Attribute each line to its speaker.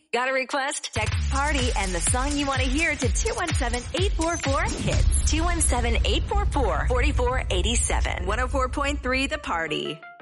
Speaker 1: Got a request? Text Party and the song you want to hear to 217-844-HITS. 217-844-4487. 104.3 The Party.